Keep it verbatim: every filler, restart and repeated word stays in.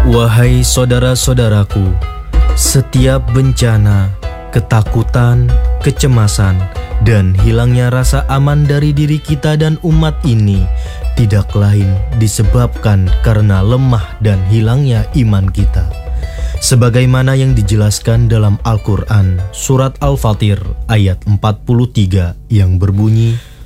Wahai saudara-saudaraku, setiap bencana, ketakutan, kecemasan, dan hilangnya rasa aman dari diri kita dan umat ini tidak lain disebabkan karena lemah dan hilangnya iman kita. Sebagaimana yang dijelaskan dalam Al-Quran, Surat Al-Fatir ayat empat puluh tiga yang berbunyi,